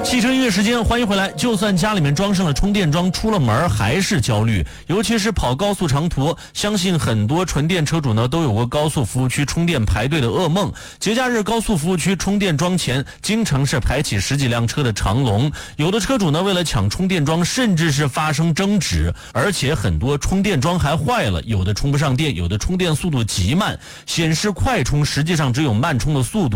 汽车音乐时间，欢迎回来。就算家里面装上了充电桩，出了门还是焦虑，尤其是跑高速长途，相信很多纯电车主呢都有过高速服务区充电排队的噩梦。节假日高速服务区充电桩前经常是排起10几辆车的长龙，有的车主呢为了抢充电桩甚至是发生争执，而且很多充电桩还坏了，有的充不上电，有的充电速度极慢，显示快充实际上只有慢充的速度。